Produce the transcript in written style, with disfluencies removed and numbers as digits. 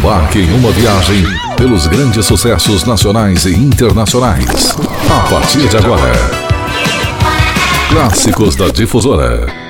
Embarque em uma viagem pelos grandes sucessos nacionais e internacionais. A partir de agora, Clássicos da Difusora.